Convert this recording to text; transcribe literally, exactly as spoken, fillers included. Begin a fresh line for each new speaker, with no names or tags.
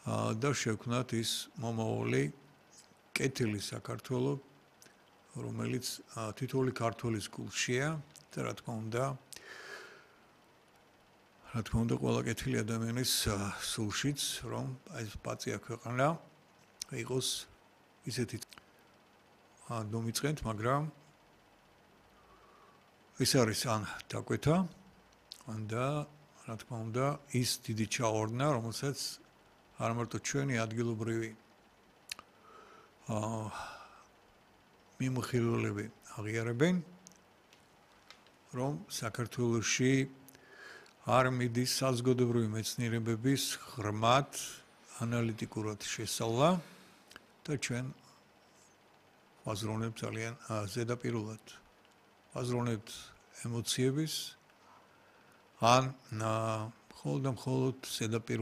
და შევქმნათ ის მომავალი კეთილი საქართველო, რომელიც თითოეული ქართველის გულშია და რა თქმა უნდა, რა თქმა უნდა, ყველა კეთილი ადამიანის სულშიც, რომ აი ეს პაწია ქვეყანა იყოს ისეთი მომიწყენთ, მაგრამ ეს არის ან დაკვეთა, და რა თქმა უნდა, ის დიდი ჩავარდნა, რომელსაც არ მარტო ჩვენი ადგილობრივი აა მიმოხილველები აღიარებენ, რომ საქართველოში არ მიდის საზოგადოებრივი მეცნიერებების ღრმად ანალიტიკურად შესწავლა და ჩვენ ვაზროვნებთ ძალიან ზედაპირულად. ვაზროვნებთ ემოციების ან მხოლოდ და მხოლოდ ზედაპირულ